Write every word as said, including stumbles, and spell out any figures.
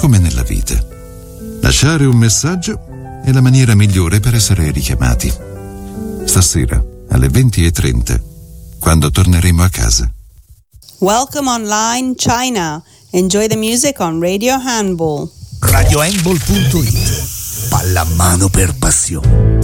come nella vita. Lasciare un messaggio è la maniera migliore per essere richiamati. Stasera, alle venti e trenta, quando torneremo a casa. Welcome online China. Enjoy the music on Radio Handball. radio handball punto it. Pallamano per passione.